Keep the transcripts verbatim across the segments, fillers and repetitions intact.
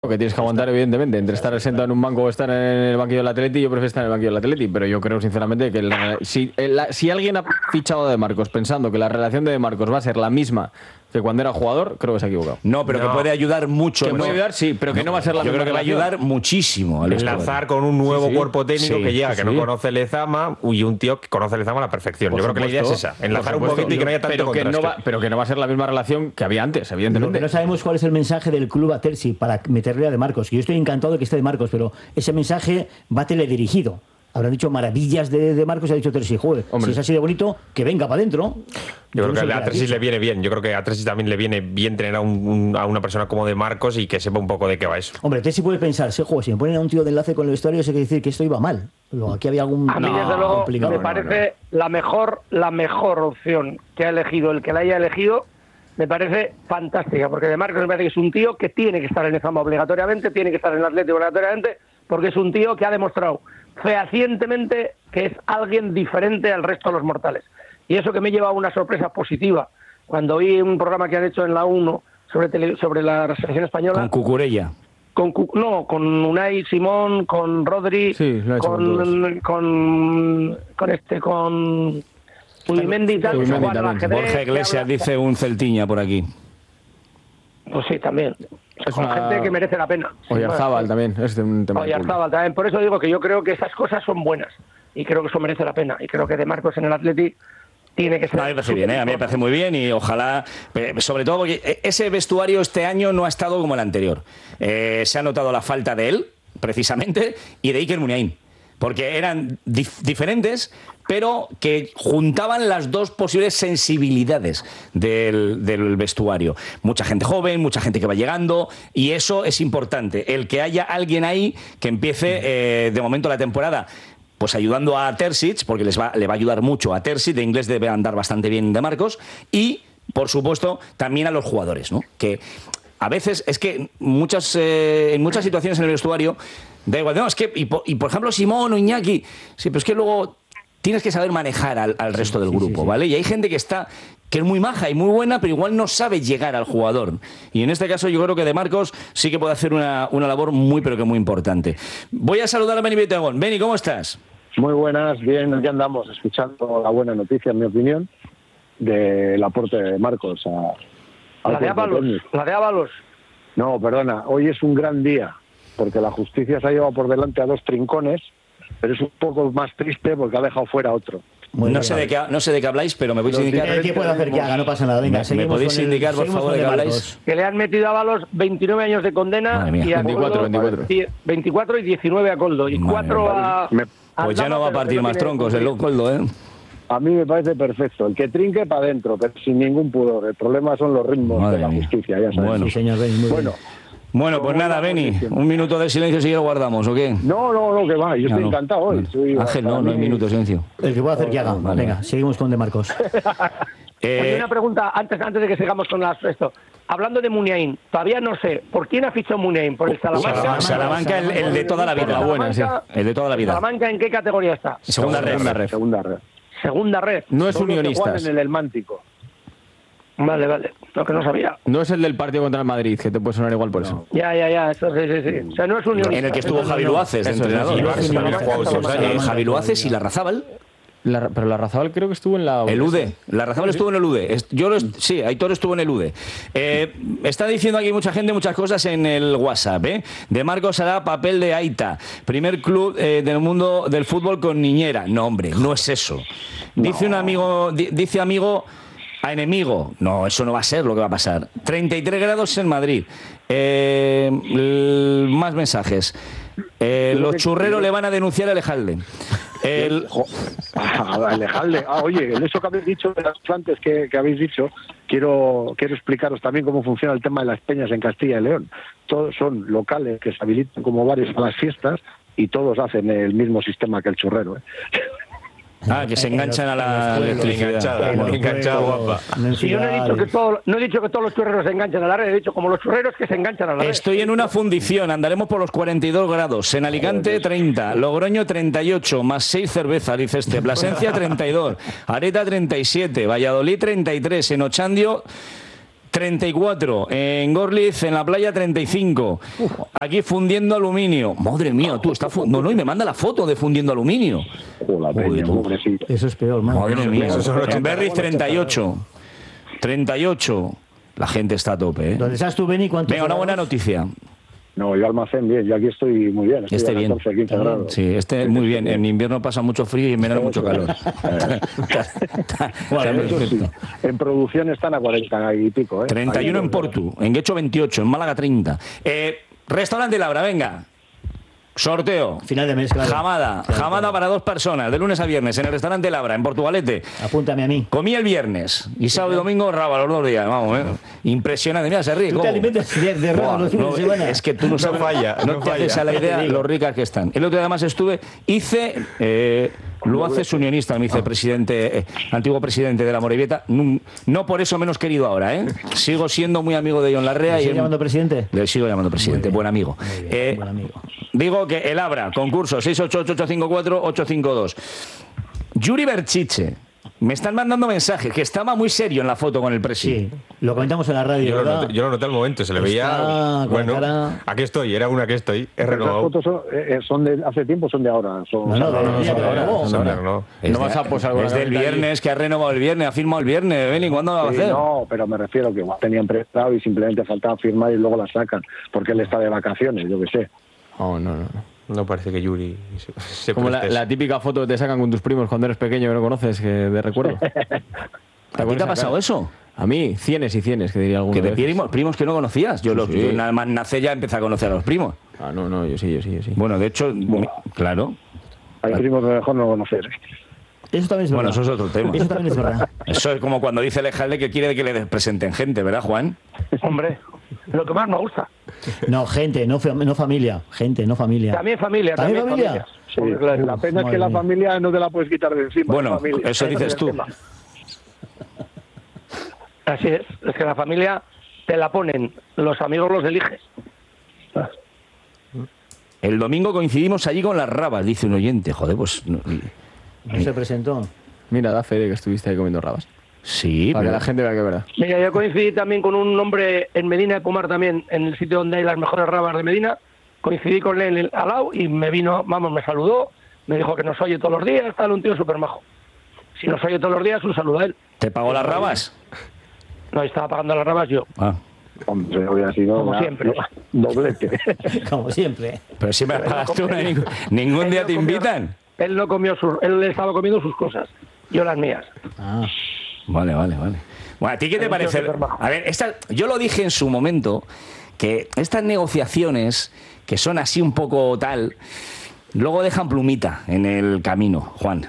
Que tienes que aguantar, evidentemente, entre estar sentado en un banco o estar en el banquillo del Atleti. Yo prefiero estar en el banquillo del Atleti, pero yo creo sinceramente que la, si, la, si alguien ha fichado a De Marcos pensando que la relación de De Marcos va a ser la misma que cuando era jugador, creo que se ha equivocado. No, pero no. que puede ayudar mucho. Que puede ayudar, sí, pero que no, no va a ser la yo misma. Yo creo que va a ayudar muchísimo. Al enlazar con un nuevo sí, sí. cuerpo técnico sí, que llega, sí, que no sí. conoce Lezama, y un tío que conoce Lezama a la perfección. Por yo supuesto, creo que la idea es esa, enlazar un poquito y que no haya tanto pero que, no va, pero que no va a ser la misma relación que había antes, evidentemente. Lo que no sabemos cuál es el mensaje del club a Terzi para meterle a De Marcos. Yo estoy encantado de que esté De Marcos, pero ese mensaje va teledirigido. Habrán dicho maravillas de, de Marcos y ha dicho Terzi, joder, Hombre. si es así de bonito, que venga para adentro. Yo, Yo creo que a Terzi le viene bien. Yo creo que a Terzi también le viene bien tener a, un, un, a una persona como De Marcos y que sepa un poco de qué va eso. Hombre, Terzi puede pensar, si, joder, si me ponen a un tío de enlace con el vestuario, eso quiere decir que esto iba mal. Luego, aquí había algún... A mí, desde luego, complicado. me parece no, no. la mejor la mejor opción que ha elegido, el que la haya elegido, me parece fantástica, porque De Marcos me parece que es un tío que tiene que estar en Ezama obligatoriamente, tiene que estar en el Atlético obligatoriamente, porque es un tío que ha demostrado fehacientemente que es alguien diferente al resto de los mortales. Y eso que me lleva a una sorpresa positiva, cuando vi un programa que han hecho en la uno sobre, tele, sobre la selección española. Con Cucurella. Con, no, con Unai Simón, con Rodri, sí, con, con, con este, con Zubimendi y tal. Borja Iglesias dice un celtiña por aquí. Pues sí, también. Es con una... gente que merece la pena. Oyarzábal también, es un tema. Oyarzábal también. Por eso digo que yo creo que esas cosas son buenas y creo que eso merece la pena. Y creo que De Marcos en el Atleti tiene que ser. No, a mí me parece bien, ¿eh? A mí me parece muy bien y ojalá, sobre todo porque ese vestuario este año no ha estado como el anterior. Eh, se ha notado la falta de él, precisamente, y de Iker Muniain. Porque eran dif- diferentes, pero que juntaban las dos posibles sensibilidades del, del vestuario. Mucha gente joven, mucha gente que va llegando, y eso es importante. El que haya alguien ahí que empiece, eh, de momento, la temporada pues ayudando a Terzic, porque les va, le va a ayudar mucho a Terzic, de inglés debe andar bastante bien De Marcos, y, por supuesto, también a los jugadores, ¿no? Que a veces, es que muchas, eh, en muchas situaciones en el vestuario, da igual, no, es que, y por, y por ejemplo, Simón o Iñaki, sí, pero es que luego tienes que saber manejar al, al resto del grupo, sí, sí, sí. ¿vale? Y hay gente que está, que es muy maja y muy buena, pero igual no sabe llegar al jugador. Y en este caso yo creo que De Marcos sí que puede hacer una, una labor muy, pero que muy importante. Voy a saludar a Beni Betagón. Beni, ¿cómo estás? Muy buenas, bien, aquí andamos, escuchando la buena noticia, en mi opinión, del aporte de Marcos a, a la de Ábalos, la de Ábalos. No, perdona, hoy es un gran día, porque la justicia se ha llevado por delante a dos trincones, pero es un poco más triste porque ha dejado fuera a otro. No sé, de qué, no sé de qué habláis, pero me podéis Los indicar... ¿Qué puede hacer que haga? No pasa nada. Venga, ¿Me, ¿me podéis indicar, por favor, de qué habláis? Que le han metido a Ábalos veintinueve años de condena y a veinticuatro, veinticuatro. veinticuatro y diecinueve a Coldo. Y cuatro a... Me... Pues ya no va a partir más troncos el Coldo, ¿eh? A mí me parece perfecto. El que trinque para adentro, pero sin ningún pudor. El problema son los ritmos Madre de la mía. justicia, ya sabes. Bueno, sí, señor, Ben, muy bueno. bien. Bueno, pues nada, Beni, un minuto de silencio si lo guardamos, ¿o qué? No, no, no, que va, yo estoy no, encantado hoy. Soy, Ángel, no, no hay minuto de silencio. El que pueda hacer que haga. Vale. Venga, seguimos con De Marcos. eh... Oye, una pregunta antes antes de que sigamos con las, esto. Hablando de Muniain, todavía no sé, ¿por quién ha fichado Muniain? ¿Por el Salamanca? Salamanca, Salamanca el, el de toda la vida. La buena, sí. El de toda la vida. ¿Salamanca en qué categoría está? Segunda red. Segunda red. Segunda red. Segunda red. No es unionistas. En el Mántico. Vale, vale, lo que no sabía. No es el del partido contra el Madrid, que te puede sonar igual por no. eso. Ya, ya, ya, eso sí, sí, sí. O sea, no es unionista. En el que estuvo Javi Luaces, de entrenador. Javi Luaces y Larrazábal. La, pero Larrazábal creo que estuvo en la... El U D E. Larrazábal estuvo en el U D E. Yo lo, sí, Aitor estuvo en el U D E. Eh, está diciendo aquí mucha gente muchas cosas en el WhatsApp, ¿eh? De Marcos hará papel de Aita. Primer club eh, del mundo del fútbol con niñera. No, hombre, no es eso. Dice un amigo... Di, dice amigo... a enemigo. No, eso no va a ser lo que va a pasar. treinta y tres grados en Madrid. Eh, l- más mensajes. Eh, los churreros le van a denunciar a Alejalde. El... Alejalde. Ah, oye, en eso que habéis dicho antes que, que habéis dicho, quiero quiero explicaros también cómo funciona el tema de las peñas en Castilla y León. Todos son locales que se habilitan como bares a las fiestas y todos hacen el mismo sistema que el churrero, ¿eh? Ah, que se enganchan a la electricidad. Enganchado, guapa. Si yo no he dicho que todo, no he dicho que todos los churreros se enganchan a la red, he dicho como los churreros que se enganchan a la red. Estoy en una fundición, andaremos por los cuarenta y dos grados. En Alicante treinta, Logroño treinta y ocho, más seis cervezas, dice este. Plasencia treinta y dos, Areta treinta y siete, Valladolid treinta y tres, en Ochandio treinta y cuatro. En Gorliz, en la playa, treinta y cinco. Aquí fundiendo aluminio. Madre mía, tú, está fu- No, no, y me manda la foto de fundiendo aluminio. Hola, Peña, pobrecito. Eso es peor, man. Madre mía. Eso son En Berriz, treinta y ocho. treinta y ocho. La gente está a tope, ¿eh? ¿Dónde estás tú, Beni? ¿Cuántos Venga, una buena grados? noticia. No, yo almacén bien, yo aquí estoy muy bien. Estoy Este a bien. catorce, quince grados. Sí, este muy bien. En invierno pasa mucho frío y en verano mucho calor. Bueno, eso sí, en producción están a cuarenta y pico, ¿eh? treinta y uno en Portu, en Guecho veintiocho, en Málaga treinta. Eh, Restaurante Labra, venga. Sorteo. Final de mes, claro. Jamada. Claro, Jamada claro. para dos personas, de lunes a viernes, en el Restaurante Labra, en Portugalete. Apúntame a mí. Comí el viernes y sábado y domingo raba los dos días. Vamos, ¿eh? Impresionante. Mira, se ríe. Tú ¿cómo? te alimentas de, de rabo Buah, los fines no, de semana. es que tú no sabes. falla, no no te haces falla. a la idea Te digo. lo ricas que están. El otro día además estuve, hice. Eh, lo haces unionista, mi vicepresidente, eh, antiguo presidente de la Morevieta. No, no por eso menos querido ahora, ¿eh? Sigo siendo muy amigo de John Larrea. ¿Le y sigues en- llamando presidente? Le sigo llamando presidente, Muy bien, buen amigo. muy bien, Eh, buen amigo. Digo que el Abra, concurso seis ocho ocho ocho cinco cuatro ocho cinco dos. Yuri Berchiche, me están mandando mensajes, que estaba muy serio en la foto con el presidente. Sí, lo comentamos en la radio, Yo lo, ¿verdad? noté, yo lo noté al momento, se le Está veía. con Bueno, la cara- aquí estoy, era una que estoy, he Esas renovado. fotos son, eh, son de hace tiempo, son de ahora. Son, No, no, son- de- son- de- son- de- ahora. de- Son de renovado. Es No de- vas a posar con es la del camiseta viernes, que ha renovado el viernes, ha firmado el viernes. Beni, ¿cuándo lo va a Sí, hacer? no, pero me refiero que igual tenían prestado y simplemente faltaba firmar y luego la sacan, porque él está de vacaciones, yo qué sé. Oh, no, no, no. No parece que Yuri se, se Como la, preste la eso. típica foto que te sacan con tus primos cuando eres pequeño que no conoces, que de recuerdo. ¿A ti te ha pasado eso? A mí, cienes y cienes, que diría alguno. Que de de veces. primos, primos que no conocías. Yo, los, sí. yo nada más nacer ya empecé a conocer a los primos. Ah, no, no, yo sí, yo sí, yo sí. Bueno, de hecho, mi- claro. Hay primos que mejor no conocer. Eso también es verdad. Bueno, eso es otro tema. Eso también es verdad. Eso es como cuando dice Lejalde que quiere que le presenten gente, ¿verdad, Juan? Hombre, lo que más me gusta. No, gente, no, fa- no familia. Gente, no familia. También familia, ¿También también familia? familia. Sí, claro, la pena es madre que la mía. familia no te la puedes quitar de encima. Bueno, la familia. eso dices es el tú. tema. Así es, es que la familia te la ponen, los amigos los eliges. El domingo coincidimos allí con las rabas, dice un oyente. Joder, pues... no- No se presentó. Mira, da fe de que estuviste ahí comiendo rabas. sí, Para que pero- la gente vea que es verdad. Mira, yo coincidí también con un hombre en Medina de Pomar también, en el sitio donde hay las mejores rabas de Medina. Coincidí con él al lado y me vino, vamos, me saludó, me dijo que nos oye todos los días, tal, un tío súper majo. Si nos oye todos los días, un saludo a él. ¿Te pagó las rabas? No, estaba pagando las rabas yo. Ah, Hombre, hubiera sido Como una- siempre. doblete. Como siempre. pero si me las pagas tú, no hay ningún, ningún Él día no te comió- invitan. Él no comió sus, él estaba comiendo sus cosas, yo las mías. Ah. Vale, vale, vale. Bueno, ¿a ti qué te Pero parece? eso es súper majo. A ver, esta, yo lo dije en su momento, que estas negociaciones, que son así un poco tal, luego dejan plumita en el camino, Juan.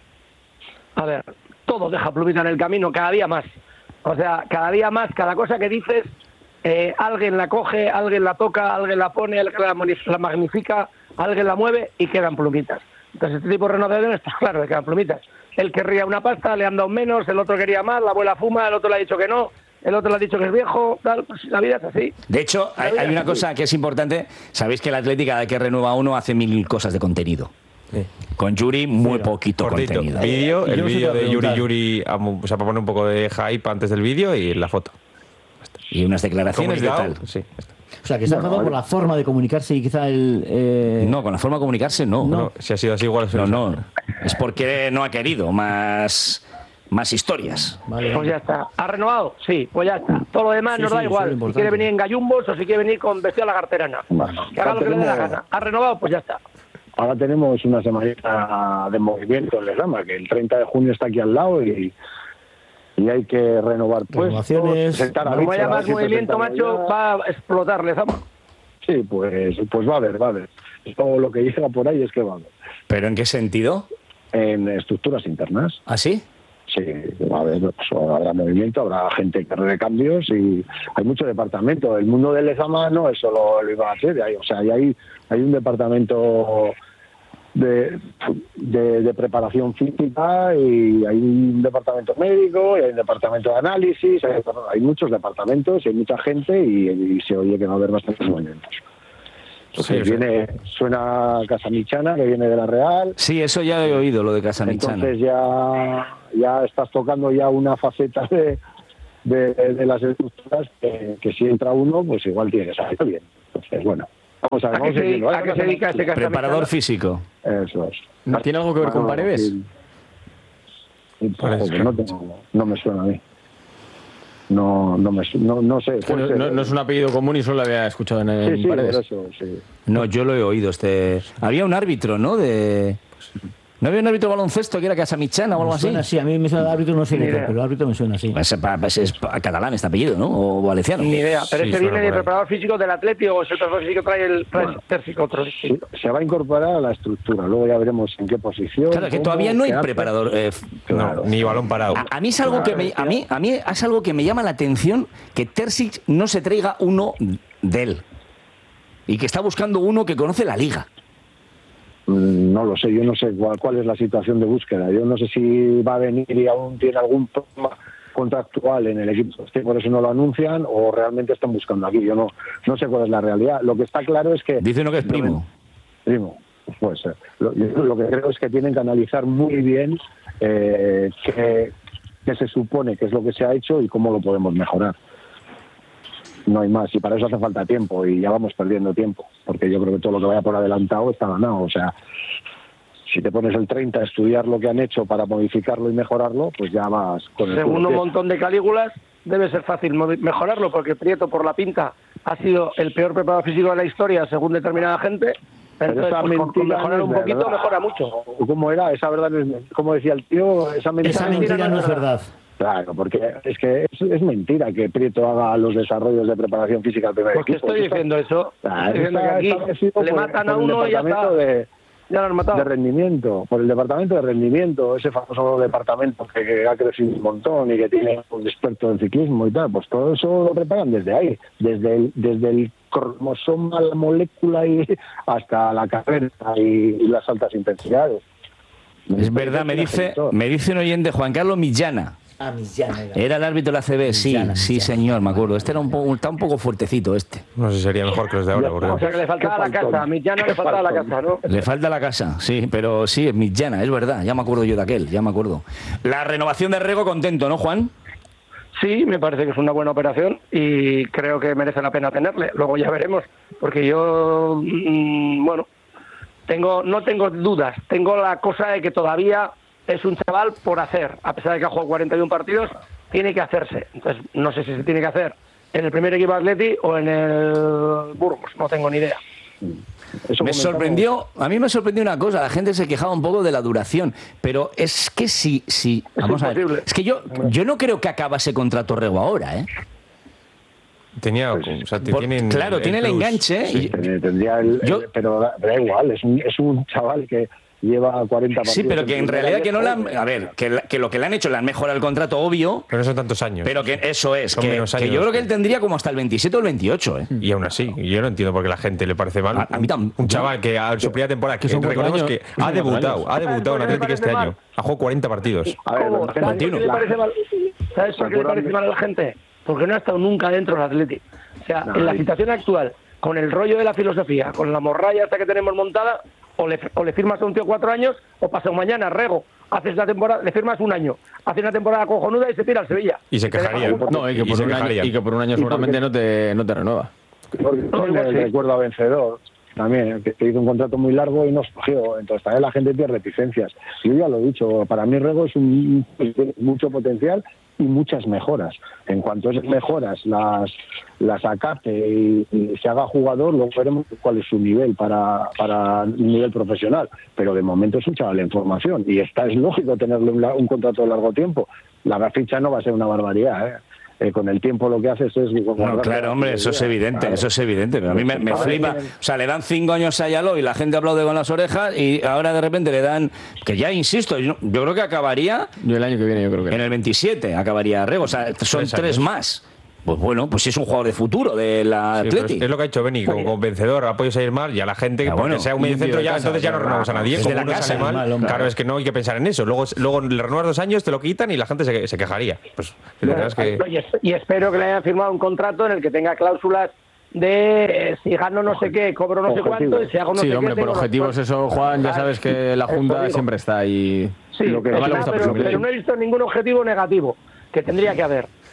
A ver, todo deja plumita en el camino, cada día más. O sea, cada día más, cada cosa que dices, eh, alguien la coge, alguien la toca, alguien la pone, alguien la, moni- la magnifica, alguien la mueve y quedan plumitas. Entonces, este tipo de renovaciones, está claro que quedan plumitas. Él querría una pasta, le han dado menos, el otro quería más, la abuela fuma, el otro le ha dicho que no, el otro le ha dicho que es viejo, tal, pues la vida es así. De hecho, hay, hay una cosa que es importante. Sabéis que el Atlético, cada vez que renueva uno, hace mil cosas de contenido. Con Yuri, muy poquito Cortito, contenido. vídeo, Y el yo os iba vídeo a de Yuri preguntar. Yuri, am- o sea, para poner un poco de hype antes del vídeo y la foto. Y unas declaraciones de Comunicado, tal. sí, ya está. O sea, que se ha enfadado por la forma de comunicarse y quizá el... eh, No, con la forma de comunicarse, no. No. Bueno, si ha sido así, igual es No, no. Es porque no ha querido más, más historias. Vale. Pues ya está. ¿Ha renovado? Sí, pues ya está. Todo lo demás Sí, nos sí, da eso es igual. lo Si importante. quiere venir en gallumbos o si quiere venir con vestido a la carterana. Bueno, Que haga lo que le dé la tenemos- gana. ¿Ha renovado? Pues ya está. Ahora tenemos una semanita de movimiento en Lezama, que el treinta de junio está aquí al lado y, y hay que renovar puestos. Renovaciones. presentar a Como Bicho, haya a ver más si movimiento, presentamos macho, ya. va a explotar Lezama. Sí, pues, pues va a haber, va a haber. Todo lo que llega por ahí es que va a haber. ¿Pero en qué sentido? En estructuras internas. ¿Ah, sí? Sí, va a haber, pues, habrá movimiento, habrá gente que hará cambios y hay mucho departamento. El mundo del Lezama no es solo el Iba a ser, hay, o sea, hay, hay, hay un departamento de, de, de preparación física y hay un departamento médico y hay un departamento de análisis, hay, hay muchos departamentos y hay mucha gente y, y se oye que va a haber bastantes movimientos. Entonces Sí, sí. viene, suena Casamichana, que viene de la Real. Sí, eso ya he oído, lo de Casamichana. Entonces ya, ya estás tocando ya una faceta de, de, de las estructuras que, que si entra uno, pues igual tiene que salir bien. Entonces, bueno, vamos a ver. ¿A qué se, ¿a qué se dedica este Castamitano? Preparador físico. Eso es. ¿Tiene algo que ver con Paredes? Sí. Porque no, tengo, no me suena a mí. No, no, me, no, no sé. No, no, no es un apellido común y solo lo había escuchado en, en sí, sí, Paredes. Por eso, sí. No, yo lo he oído. Este, había un árbitro, ¿no? De. ¿No había un árbitro de baloncesto que era Casamichana o algo así? Suena así, a mí me suena el árbitro, no sé qué, pero el árbitro me suena así. Pues, pues es catalán este apellido, ¿no? O valenciano. Ni idea, pero Sí, ese viene suena de por ahí. preparador físico del Atlético o ese preparador físico trae el trae Bueno. Terzic, otro distinto. Se va a incorporar a la estructura, luego ya veremos en qué posición. Claro, que cómo, todavía no hay qué hace. preparador. eh, Claro. No, ni balón parado. A, a mí es algo que me, a mí, a mí es algo que me llama la atención que Terzic no se traiga uno de él y que está buscando uno que conoce la liga. No lo sé, yo no sé cuál, cuál es la situación de búsqueda. Yo no sé si va a venir y aún tiene algún problema contractual en el equipo, por eso no lo anuncian, o realmente están buscando aquí. Yo no, no sé cuál es la realidad. Lo que está claro es que... Dice uno que es primo. Primo, pues puede ser. Lo, yo lo que creo es que tienen que analizar muy bien eh, qué, qué se supone que es lo que se ha hecho y cómo lo podemos mejorar. No hay más, y para eso hace falta tiempo, y ya vamos perdiendo tiempo, porque yo creo que todo lo que vaya por adelantado está ganado. O sea, si te pones el treinta a estudiar lo que han hecho para modificarlo y mejorarlo, pues ya vas con el Según culo un quieto. montón de calígulas, debe ser fácil mo- mejorarlo, porque Prieto, por la pinta, ha sido el peor preparador físico de la historia, según determinada gente. Pero Entonces, esa pues, con- con mentira mejorar no un es poquito, verdad. mejora mucho. ¿Cómo era? Esa verdad no es, como decía el tío, esa mentira, Esa mentira no es verdad. Claro, porque es que es, es mentira que Prieto haga los desarrollos de preparación física al primer Pues que equipo. estoy Eso está- diciendo eso. Claro, Estoy diciendo que está aquí establecido le por- matan a por el uno y ya está. departamento de, Ya lo han matado. de rendimiento, por el departamento de rendimiento, ese famoso departamento que, que ha crecido un montón y que tiene un experto en ciclismo y tal, pues todo eso lo preparan desde ahí, desde el, desde el cromosoma, la molécula y hasta la carrera y, y las altas intensidades. Es verdad, me dice, me dice un oyente, Juan Carlos Millana. Ah, Millana era. Era el árbitro de la C B, sí, Millana, sí, Millana. señor, me acuerdo. Este era un poco, está un poco fuertecito este. No sé si sería mejor que los de ahora. Ya, porque- O sea que le faltaba la casa. A mí ya no le faltaba la casa, ¿no? Le falta la casa, sí, pero sí, es Millana, es verdad. Ya me acuerdo yo de aquel, ya me acuerdo. La renovación de Rego, contento, ¿no, Juan? Sí, me parece que es una buena operación y creo que merece la pena tenerle. Luego ya veremos, porque yo, mm, bueno, tengo no tengo dudas. Tengo la cosa de que todavía es un chaval por hacer. A pesar de que ha jugado cuarenta y uno partidos, tiene que hacerse. Entonces, no sé si se tiene que hacer en el primer equipo Atleti o en el Burgos, no tengo ni idea. Eso Me comentamos- sorprendió, a mí me sorprendió una cosa, la gente se quejaba un poco de la duración, pero es que sí, sí, vamos a ver, imposible. es que yo, yo no creo que acabase contrato Rego ahora, ¿eh? Tenía, o sea, te Por- tienen claro, tiene el plus. enganche, Sí. y- Ten- Tendría el, el- Yo- pero da, da igual, es un, es un chaval que lleva cuarenta partidos. Sí, pero que en primera realidad que no le joven. han, a ver, que, la- que lo que le han hecho le han mejorado el contrato, obvio, Pero no son tantos años. pero que eso es, Son que, menos que años. yo creo que él tendría como hasta el veintisiete o el veintiocho, ¿eh? Y aún así, yo no entiendo por qué la gente le parece mal. A- a mí tam- un chaval que a su primera temporada, que, son cuatro recordemos años, que son ha cuatro debutado, años. ha debutado en ¿Sabes por qué Atlético me este parece año. mal? Ha jugado cuarenta partidos. A ver, ¿Cómo? la ¿Sabes gente- por qué le la- parece mal? ¿Sabes por qué le Naturalmente. parece mal a la gente? Porque no ha estado nunca dentro del Atleti. O sea, No, en la y- situación actual, con el rollo de la filosofía, con la morralla hasta que tenemos montada, o le, o le firmas a un tío cuatro años, o pasado mañana, Rego, haces la temporada, le firmas un año, hace una temporada cojonuda y se tira al Sevilla. Y se Te deja quejaría. jugar. No, y que, Y por se un año, quejarían. y que por un año seguramente no te, no te renueva. Porque No, igual el sí. recuerdo a vencedor también, que, que hizo un contrato muy largo y nos cogió. Entonces también la gente tiene reticencias. Yo ya lo he dicho, para mí Rego es un tiene mucho potencial y muchas mejoras. En cuanto a esas mejoras las, las acate y, y se haga jugador, luego veremos cuál es su nivel para, para un nivel profesional. Pero de momento es un chaval en formación y está es lógico tenerle un, la- un contrato de largo tiempo. La ficha no va a ser una barbaridad, ¿eh? Eh, con el tiempo lo que haces es... No, claro, hombre, eso es evidente, Claro. eso es evidente, pero a mí me, me flipa. O sea, le dan cinco años a Ayalo y la gente aplaude con las orejas y ahora de repente le dan, que ya insisto, yo, yo creo que acabaría Yo el año que viene yo creo que en el veintisiete, acabaría Rego, o sea, son Tres tres años. más. Pues bueno, pues sí es un jugador de futuro de la Sí, pero Atleti. es, es lo que ha hecho Beni, como, como vencedor, apoyos a ir mal y a la gente, Ah, porque bueno, sea un medio un tío centro de ya, casa, entonces ya no claro. renovamos a nadie. Es de Como la uno casa, sale mal, mal, hombre. claro, es que no hay que pensar en eso. Luego, luego le renuevas dos años, te lo quitan y la gente se, se quejaría. Pues la verdad es que... Y, es- y espero que le hayan firmado un contrato en el que tenga cláusulas de eh, si gano no sé qué, cobro no sé Objetivos. cuánto, y si hago no Sí, sé hombre, qué... por tengo- objetivos eso, Juan, ya Claro, sabes que la eso Junta digo. siempre está ahí. Sí, Lo que- está, Además le gusta pero, presumir. pero no he visto ningún objetivo negativo que tendría que haber.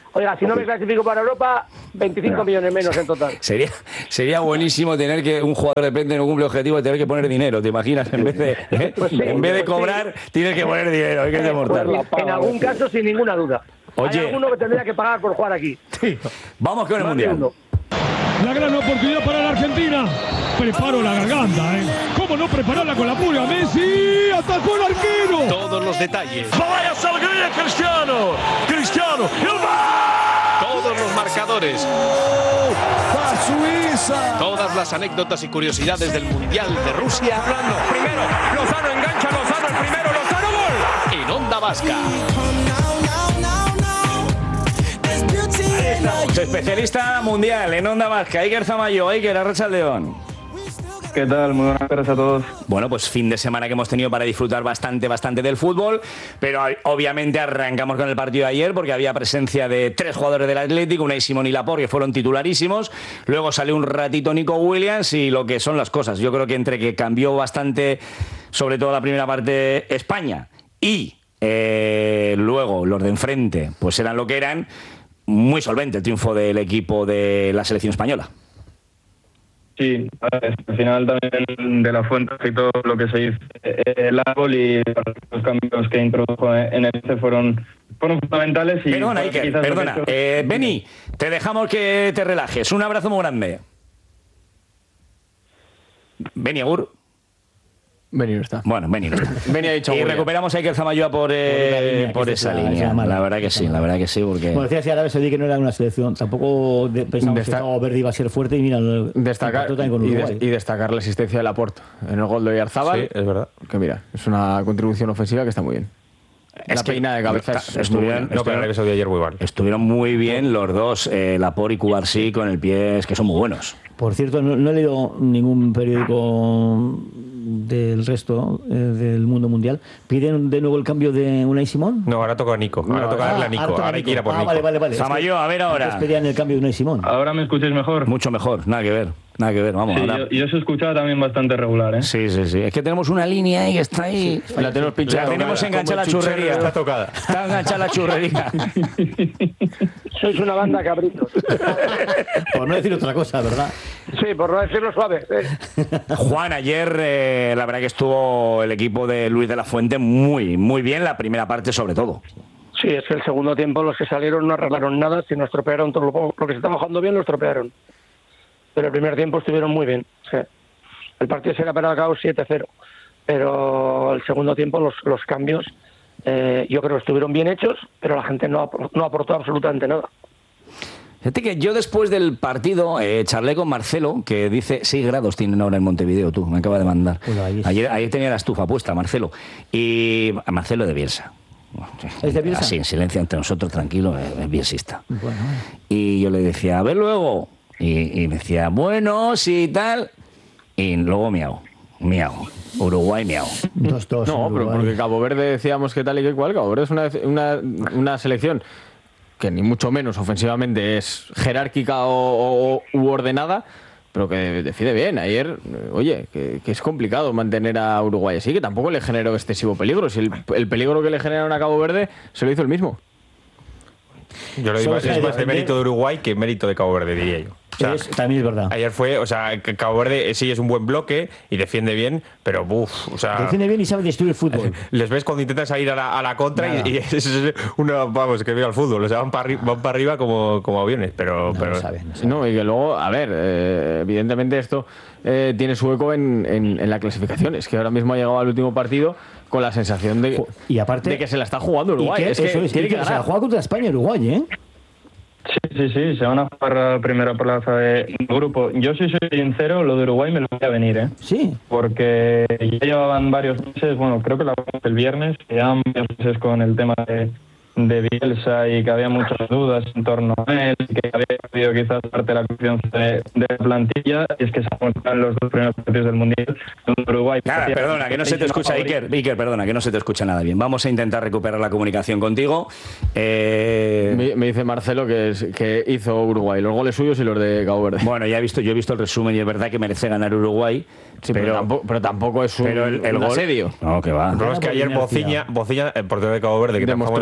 Oiga, si no me clasifico para Europa, veinticinco millones menos en total. Sería, sería buenísimo tener que un jugador de repente no cumple objetivo y tener que poner dinero, ¿te imaginas? En vez de, ¿eh? pues sí, en vez de cobrar, sí. tienes que poner dinero, hay que demostrar. Pues, en algún caso, sin ninguna duda. Oye. Hay alguno que tendría que pagar por jugar aquí. Sí. Vamos con el Más Mundial. uno. La gran oportunidad para la Argentina. Preparo la garganta, ¿eh? ¿Cómo no prepararla con la pulga? Messi atacó al arquero. Todos los detalles. ¡Vaya salida, Cristiano! ¡Cristiano! Todos los marcadores. ¡Va Suiza! Todas las anécdotas y curiosidades del Mundial de Rusia. Primero, Lozano engancha, Lozano el primero, Lozano gol. En Onda Vasca. Especialista mundial en Onda Vasca, Iker Zamayo. Iker, arratsaldeon. ¿Qué tal? Muy buenas tardes a todos. Bueno, pues fin de semana que hemos tenido para disfrutar bastante, bastante del fútbol, pero obviamente arrancamos con el partido de ayer porque había presencia de tres jugadores del Atlético, Unai Simón y Laporte, que fueron titularísimos. Luego salió un ratito Nico Williams y lo que son las cosas. Yo creo que entre que cambió bastante, sobre todo la primera parte, España, y eh, luego los de enfrente, pues eran lo que eran. Muy solvente el triunfo del equipo de la selección española. Sí, al final también de la Fuente y todo lo que se hizo el árbol y los cambios que introdujo en el este fueron, fueron fundamentales. Y perdona, Iker, perdona. Hecho... Eh, Beni, te dejamos que te relajes. Un abrazo muy grande. Beni, agur. Beni no está. Bueno, Beni no está. Beni ha dicho y recuperamos a Iker Zamayoa por, eh, por, por esa línea. La, la verdad que sí, la verdad que sí. Porque... Bueno, decía si Arabia Saudí que no era una selección. Tampoco de, pensamos Destac... que Cabo Verde iba a ser fuerte y mira, destacar, con y, des, y destacar la asistencia de Laporte en el gol de Oyarzábal. Sí, es verdad. Que mira, es una contribución ofensiva que está muy bien. Es la que peina de cabeza está, es estuvieron, muy no, pero Arabia Saudí ayer muy mal. Estuvieron muy bien los dos, eh, Laporte y Cubarsí, con el pie, es que son muy buenos. Por cierto, no, no he leído ningún periódico del resto eh, del mundo mundial. ¿Piden de nuevo el cambio de Unai Simón? No, ahora toca a Nico. Ahora no, toca ah, darle a Nico. Ahora, ahora hay que ir a por ah, Nico. Vale, vale, vale. Zamayoa, a ver ahora. Pedían el cambio de Unai Simón. ¿Ahora me escucháis mejor? Mucho mejor, nada que ver. Nada que ver, vamos. Sí, ahora... yo, yo os escuchaba también bastante regular, ¿eh? Sí, sí, sí. Es que tenemos una línea ahí que está ahí. Sí, la tenemos pinchada. La tenemos enganchada la churrería. Está tocada. Está enganchada la churrería. Sois una banda cabritos. Por no decir otra cosa, ¿verdad? Sí, por no decirlo suave. Sí. Juan, ayer eh, la verdad que estuvo el equipo de Luis de la Fuente muy, muy bien, la primera parte sobre todo. Sí, es que el segundo tiempo los que salieron no arreglaron nada, si nos estropearon todo lo, lo que se estaba jugando bien, lo estropearon. Pero el primer tiempo estuvieron muy bien. Sí. El partido se era para acá siete cero, pero el segundo tiempo los, los cambios eh, yo creo que estuvieron bien hechos, pero la gente no, no aportó absolutamente nada. Fíjate que yo después del partido eh, charlé con Marcelo, que dice seis grados tienen ahora en Montevideo, tú, me acaba de mandar. Bueno, ayer, ayer tenía la estufa puesta, Marcelo. Y a Marcelo de Bielsa. ¿Es de Bielsa? Así, en silencio entre nosotros, tranquilo, es bielsista. Bueno. Y yo le decía, a ver luego. Y, y me decía, bueno, sí, tal. Y luego miau, miau. Uruguay, miau. Dos, dos, no, Uruguay. pero porque Cabo Verde decíamos que tal y que cual. Cabo Verde es una, una, una selección que ni mucho menos ofensivamente es jerárquica o, o u ordenada, pero que decide bien. Ayer, oye, que, que es complicado mantener a Uruguay así, que tampoco le generó excesivo peligro. Si el, el peligro que le generaron a Cabo Verde se lo hizo el mismo. Yo lo digo, es más de mérito de Uruguay que mérito de Cabo Verde, diría yo. O sea, es, también es verdad. Ayer fue, o sea, que Cabo Verde sí es un buen bloque y defiende bien, pero uff, o sea... Defiende bien y sabe destruir el fútbol. Les ves cuando intentan salir a la, a la contra y, y es una, vamos, que viva el fútbol. O sea, van para van para arriba como, como aviones, pero... No, pero... no saben, no saben. No, y que luego, a ver, eh, evidentemente esto eh, tiene su eco en, en, en la clasificación. Es que ahora mismo ha llegado al último partido con la sensación de, y aparte, de que se la está jugando Uruguay. Que, es que eso es, tiene que, que ganar. se la juega contra España Uruguay, ¿eh? Sí, sí, sí, se van a jugar la primera plaza de grupo. Yo, si soy sincero, lo de Uruguay me lo voy a venir, ¿eh? Sí. Porque ya llevaban varios meses, bueno, creo que lo hablamos el viernes, que llevaban varios meses con el tema de, de Bielsa y que había muchas dudas en torno a él, que había perdido quizás parte de la confianza de, de la plantilla, y es que se han los dos primeros partidos del Mundial donde Uruguay... Nada, perdona, que no se te escucha, Iker, Iker, perdona, que no se te escucha nada bien. Vamos a intentar recuperar la comunicación contigo. Eh... Me, me dice Marcelo que, es, que hizo Uruguay los goles suyos y los de Cabo Verde. Bueno, ya he visto, yo he visto el resumen y es verdad que merece ganar Uruguay. Sí, pero, pero, tampoco, pero tampoco es un, pero el, el un gol, asedio. No, que va. No, es que ayer Bociña, Bociña, el portero de Cabo Verde, que demostró su nivel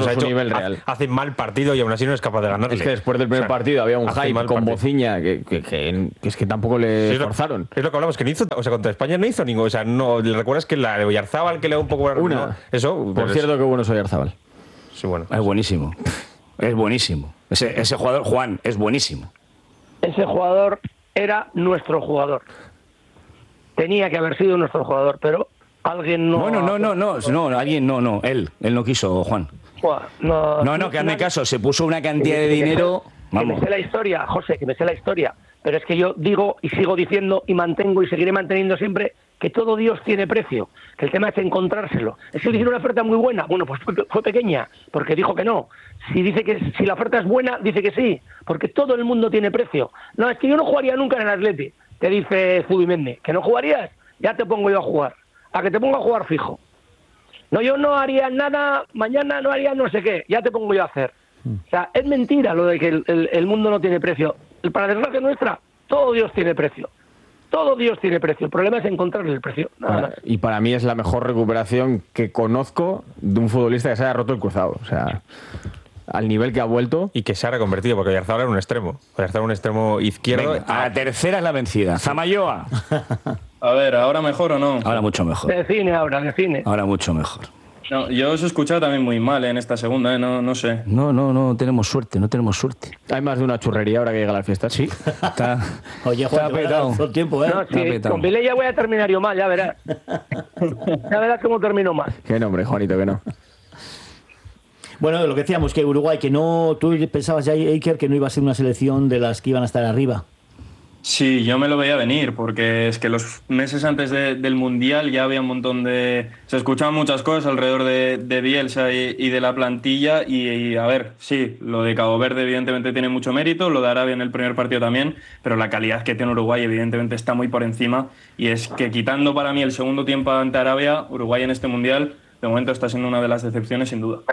el Real. Hace mal partido y aún así no es capaz de ganarle. Es que después del primer o sea, partido había un hype con partido. Bociña que, que, que, que es que tampoco le sí, forzaron. Es lo que hablamos, que no hizo, o sea, contra España no hizo ningún, o sea, no, ¿recuerdas que la de Oyarzábal que le da un poco una? No, eso, por cierto, es... que bueno es Oyarzábal. Sí, bueno. Es buenísimo. Es buenísimo. Ese, ese jugador, Juan, es buenísimo. Ese jugador era nuestro jugador. Tenía que haber sido nuestro jugador, pero alguien no... Bueno, no, no, no, no, no, alguien no, no, él, él no quiso, Juan. No, no, no, que hazme caso, se puso una cantidad de dinero... Que me sé la historia, José, que me sé la historia, pero es que yo digo y sigo diciendo y mantengo y seguiré manteniendo siempre que todo Dios tiene precio, que el tema es encontrárselo. Es que le hicieron una oferta muy buena, bueno, pues fue, fue pequeña, porque dijo que no. Si dice que si la oferta es buena, dice que sí, porque todo el mundo tiene precio. No, es que yo no jugaría nunca en el Atleti, te dice Zubimendi, que no jugarías, ya te pongo yo a jugar, a que te pongo a jugar fijo. No, yo no haría nada, mañana no haría no sé qué, ya te pongo yo a hacer. O sea, es mentira lo de que el, el, el mundo no tiene precio. Para desgracia nuestra, todo Dios tiene precio. Todo Dios tiene precio. El problema es encontrarle el precio. Nada para, más. Y para mí es la mejor recuperación que conozco de un futbolista que se haya roto el cruzado. O sea, al nivel que ha vuelto. Y que se ha reconvertido, porque Oyarzábal era un extremo. Oyarzábal era un extremo izquierdo. Venga, a la tercera es la vencida. Zamayoa. A ver, ¿ahora mejor o no? Ahora mucho mejor. Define ahora, define. Ahora mucho mejor. No, yo os he escuchado también muy mal en esta segunda, ¿eh? no, no sé. No, no, no tenemos suerte, no tenemos suerte. Hay más de una churrería ahora que llega la fiesta. Sí, está, Oye, Juan, está petado. Todo el tiempo, ¿eh? No, sí, con Vilés ya voy a terminar yo mal, ya verás. Ya verás cómo termino mal. Qué nombre, Juanito, que no. Bueno, lo que decíamos, que Uruguay, que no, tú pensabas ya, Iker, que no iba a ser una selección de las que iban a estar arriba. Sí, yo me lo veía venir, porque es que los meses antes de, del Mundial ya había un montón de... Se escuchaban muchas cosas alrededor de, de Bielsa y, y de la plantilla, y, y a ver, sí, lo de Cabo Verde evidentemente tiene mucho mérito, lo de Arabia en el primer partido también, pero la calidad que tiene Uruguay evidentemente está muy por encima, y es que quitando para mí el segundo tiempo ante Arabia, Uruguay en este Mundial, de momento está siendo una de las decepciones sin duda.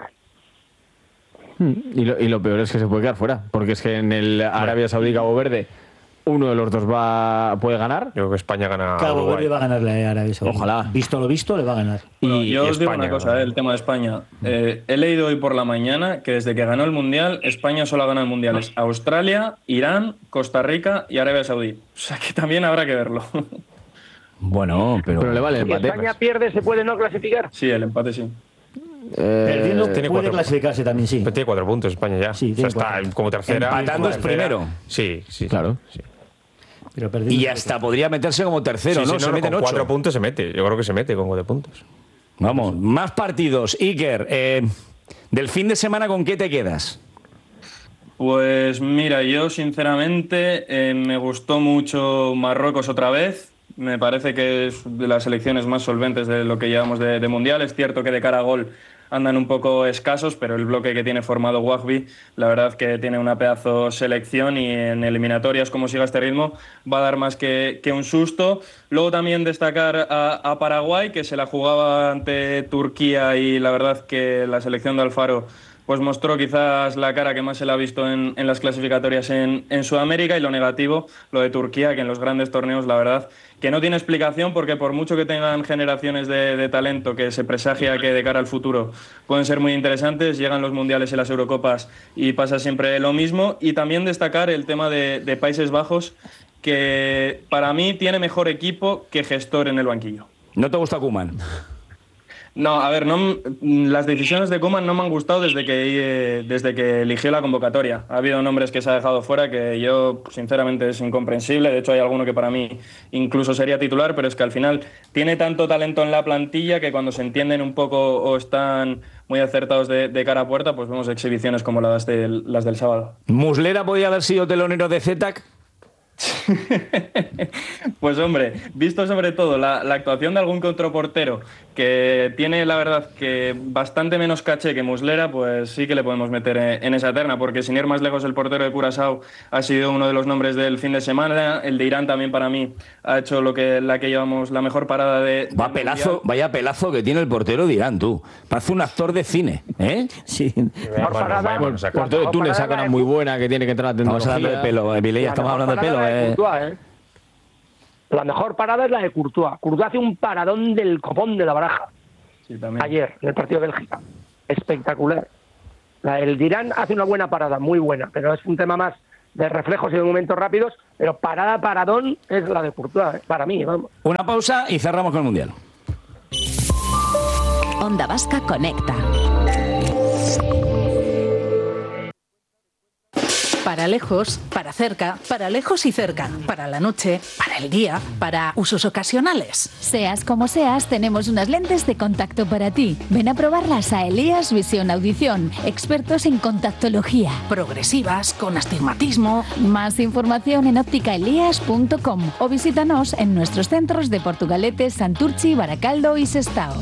Y lo, y lo peor es que se puede quedar fuera, porque es que en el Arabia Saudí Cabo Verde uno de los dos va puede ganar. Yo creo que España gana. Cabo Verde va a ganarle a Arabia Saudí. Ojalá. Visto lo visto, le va a ganar. Bueno, y, yo y os digo España, una cosa, eh, el tema de España. Eh, he leído hoy por la mañana que desde que ganó el Mundial, España solo ha ganado mundiales. Australia, Irán, Costa Rica y Arabia Saudí. O sea que también habrá que verlo. Bueno, pero... pero le vale el Si empate. España pierde, ¿se puede no clasificar? Sí, el empate sí. Eh, Perdiendo tiene puede cuatro, clasificarse también, sí. Pero tiene cuatro puntos España ya. Sí, o sea, tiene está cuatro. como tercera. Empatando es tercera. primero. Sí, sí. Claro. Sí. Pero perdiendo Y hasta podría meterse como tercero, Sí, ¿no? sí, Se no, meten con ocho. cuatro puntos se mete. Yo creo que se mete con cuatro puntos. Vamos, más partidos. Iker, eh, del fin de semana, ¿con qué te quedas? Pues mira, yo sinceramente eh, me gustó mucho Marruecos otra vez. Me parece que es de las selecciones más solventes de lo que llevamos de, de Mundial. Es cierto que de cara a gol andan un poco escasos, pero el bloque que tiene formado Wahbi, la verdad que tiene una pedazo selección y en eliminatorias, como siga este ritmo, va a dar más que, que un susto. Luego también destacar a, a Paraguay, que se la jugaba ante Turquía y la verdad que la selección de Alfaro pues mostró quizás la cara que más se le ha visto en, en las clasificatorias en, en Sudamérica, y lo negativo, lo de Turquía, que en los grandes torneos, la verdad, que no tiene explicación, porque por mucho que tengan generaciones de, de talento que se presagia que de cara al futuro pueden ser muy interesantes, llegan los mundiales y las Eurocopas y pasa siempre lo mismo. Y también destacar el tema de, de Países Bajos, que para mí tiene mejor equipo que gestor en el banquillo. ¿No te gusta Koeman? No, a ver, no, las decisiones de Koeman no me han gustado desde que, eh, desde que eligió la convocatoria. Ha habido nombres que se ha dejado fuera que yo, sinceramente, es incomprensible. De hecho, hay alguno que para mí incluso sería titular, pero es que al final tiene tanto talento en la plantilla que cuando se entienden un poco o están muy acertados de, de cara a puerta, pues vemos exhibiciones como las del, las del sábado. ¿Muslera podía haber sido telonero de Z C A? Pues hombre, visto sobre todo la, la actuación de algún contraportero que tiene la verdad que bastante menos caché que Muslera, pues sí que le podemos meter en, en esa terna, porque sin ir más lejos el portero de Curazao ha sido uno de los nombres del fin de semana. El de Irán también para mí ha hecho lo que la que llevamos la mejor parada de... Va pelazo, vaya pelazo que tiene el portero de Irán, tú. Parece un actor de cine, ¿eh? Sí. El portero de Túnez saca una muy buena que tiene que entrar a tecnología. Vamos a hablar de pelo, Vilella, estamos hablando de pelo. Eh. Courtois, ¿eh? La mejor parada es la de Courtois. Courtois hace un paradón del copón de la baraja. Sí, también. Ayer, en el partido de Bélgica. Espectacular. El Girán hace una buena parada, muy buena, pero es un tema más de reflejos y de momentos rápidos, pero parada, paradón es la de Courtois, ¿eh? Para mí, vamos. Una pausa y cerramos con el Mundial. Onda Vasca conecta. Para lejos, para cerca, para lejos y cerca, para la noche, para el día, para usos ocasionales. Seas como seas, tenemos unas lentes de contacto para ti. Ven a probarlas a Elías Visión Audición, expertos en contactología. Progresivas, con astigmatismo. Más información en óptica elías punto com o visítanos en nuestros centros de Portugalete, Santurchi, Baracaldo y Sestao.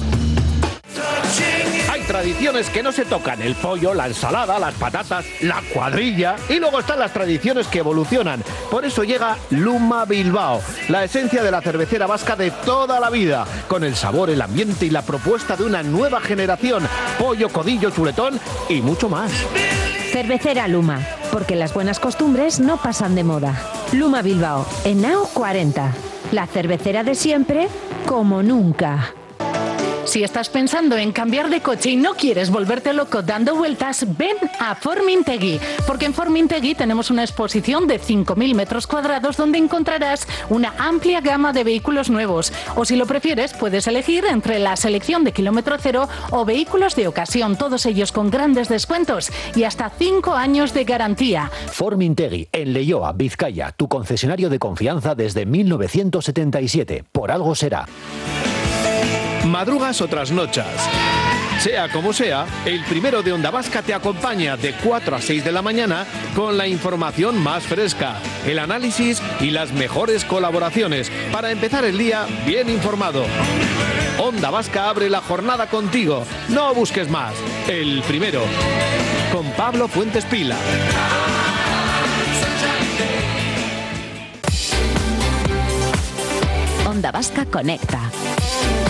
Hay tradiciones que no se tocan: el pollo, la ensalada, las patatas, la cuadrilla, y luego están las tradiciones que evolucionan. Por eso llega Luma Bilbao, la esencia de la cervecera vasca de toda la vida, con el sabor, el ambiente y la propuesta de una nueva generación: pollo, codillo, chuletón y mucho más. Cervecera Luma, porque las buenas costumbres no pasan de moda. Luma Bilbao, en Nao cuarenta, la cervecera de siempre como nunca. Si estás pensando en cambiar de coche y no quieres volverte loco dando vueltas, ven a Formintegui, porque en Formintegui tenemos una exposición de cinco mil metros cuadrados donde encontrarás una amplia gama de vehículos nuevos, o si lo prefieres puedes elegir entre la selección de kilómetro cero o vehículos de ocasión, todos ellos con grandes descuentos y hasta cinco años de garantía. Formintegui, en Leioa, Vizcaya, tu concesionario de confianza desde mil novecientos setenta y siete. Por algo será. Madrugas o trasnochas. Sea como sea, el primero de Onda Vasca te acompaña de cuatro a seis de la mañana con la información más fresca, el análisis y las mejores colaboraciones para empezar el día bien informado. Onda Vasca abre la jornada contigo. No busques más. El primero. Con Pablo Fuentes Pila. Onda Vasca conecta.